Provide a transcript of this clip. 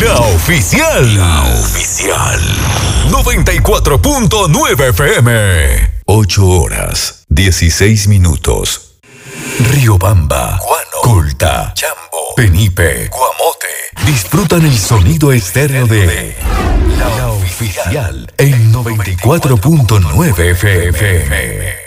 La oficial. La oficial. 94.9 FM. 8 horas, 16 minutos. Riobamba, Guano, Colta, Chambo, Penipe, Guamote. Disfrutan el sonido estéreo de La Oficial en 94.9 FM.